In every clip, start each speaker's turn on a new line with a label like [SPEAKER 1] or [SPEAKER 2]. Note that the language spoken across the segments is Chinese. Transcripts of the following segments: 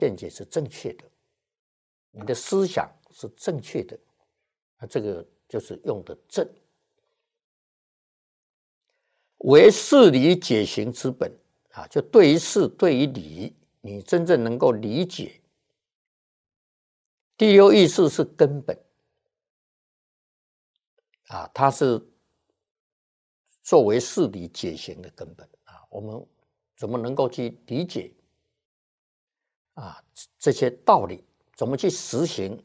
[SPEAKER 1] 见解是正确的，你的思想是正确的，那这个就是用的正。为事理解行之本啊，就对于事对于理，你真正能够理解。第六意识是根本啊，它是作为事理解行的根本啊，我们怎么能够去理解啊这些道理，怎么去实行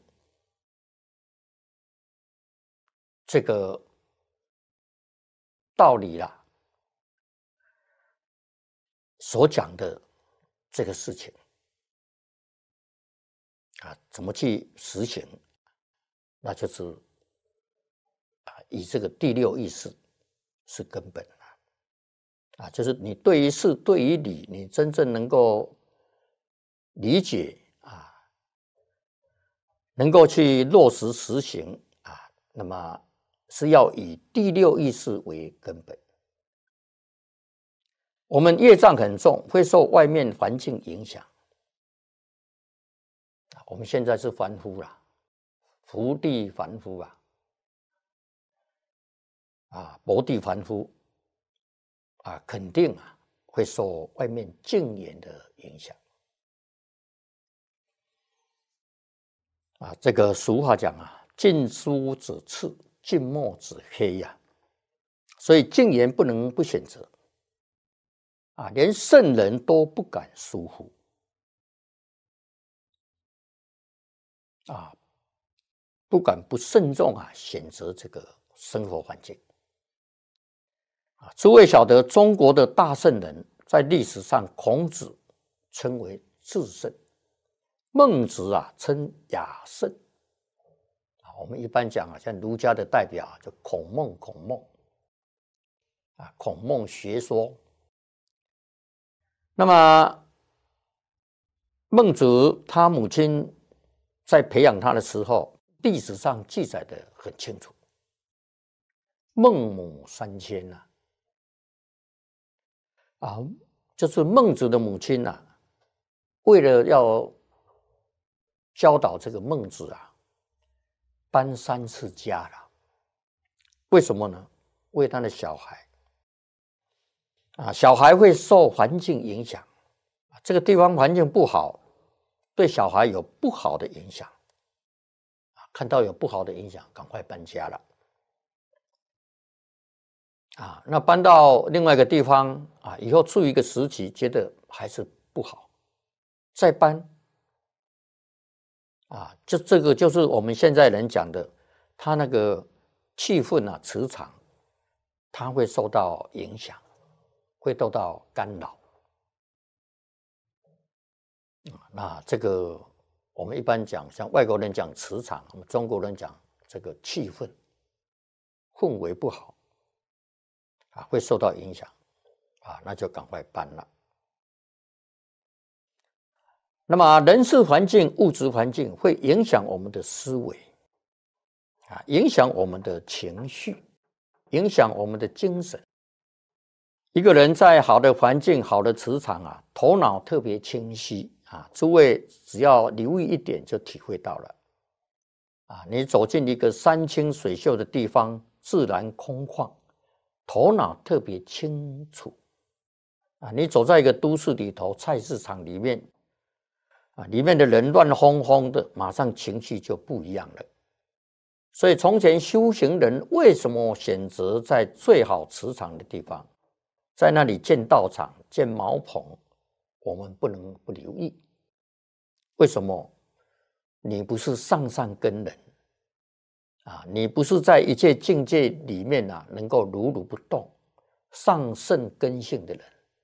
[SPEAKER 1] 这个道理啦所讲的这个事情啊，怎么去实行，那就是以这个第六意识是根本啊，就是你对于事对于理，你真正能够理解啊，能够去落实实行啊，那么是要以第六意识为根本。我们业障很重，会受外面环境影响。我们现在是凡夫啦，福地凡夫薄地凡夫肯定会受外面境缘的影响这个俗话讲近朱者赤，近墨者黑所以境缘不能不选择连圣人都不敢疏忽不敢不慎重选择这个生活环境诸位晓得中国的大圣人在历史上，孔子称为至圣，孟子称雅圣我们一般讲像儒家的代表就孔孟孔孟学说。那么孟子他母亲在培养他的时候，历史上记载的很清楚，孟母三迁就是孟子的母亲为了要教导这个孟子搬3次家了。为什么呢？为他的小孩小孩会受环境影响这个地方环境不好，对小孩有不好的影响看到有不好的影响，赶快搬家了那搬到另外一个地方以后处于一个时期，觉得还是不好，再搬这个就是我们现在人讲的，他那个气氛磁场，它会受到影响，会受到干扰那这个我们一般讲，像外国人讲磁场，我们中国人讲这个气氛，氛围不好会受到影响那就赶快搬了。那么人事环境、物质环境会影响我们的思维影响我们的情绪，影响我们的精神。一个人在好的环境、好的磁场头脑特别清晰诸位只要留意一点就体会到了你走进一个山清水秀的地方，自然空旷，头脑特别清楚你走在一个都市里头，菜市场里面里面的人乱哄哄的，马上情绪就不一样了。所以从前修行人为什么选择在最好磁场的地方，在那里建道场、建茅棚，我们不能不留意。为什么？你不是上善根人你不是在一切境界里面能够如如不动上圣根性的人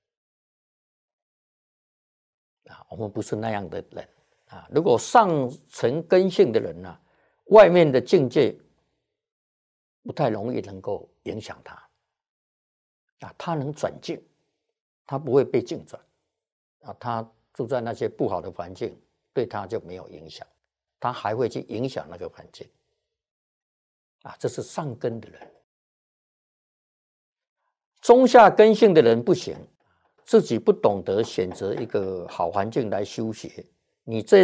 [SPEAKER 1] 我们不是那样的人如果上层根性的人外面的境界不太容易能够影响他他能转境，他不会被境转他住在那些不好的环境，对他就没有影响，他还会去影响那个环境这是上根的人。中下根性的人不行，自己不懂得选择一个好环境来修学， 你这